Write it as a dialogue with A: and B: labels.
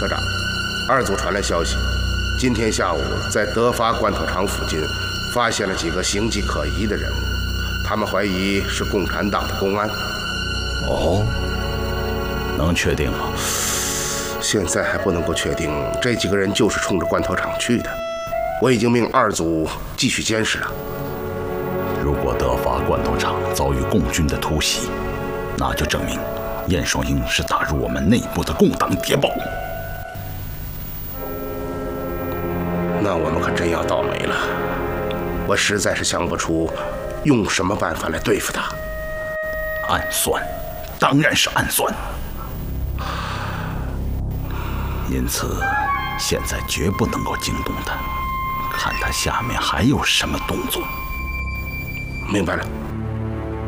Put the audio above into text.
A: 社长，二组传来消息，今天下午在德发罐头厂附近发现了几个形迹可疑的人物，他们怀疑是共产党的公安。
B: 哦，能确定吗？
A: 现在还不能够确定这几个人就是冲着罐头厂去的。我已经命二组继续监视了。
B: 如果德发罐头厂遭遇共军的突袭，那就证明晏双鹰是打入我们内部的共党谍报。
A: 那我们可真要倒霉了。我实在是想不出用什么办法来对付他。
B: 暗算，当然是暗算。因此，现在绝不能够惊动他，看他下面还有什么动作。
A: 明白了。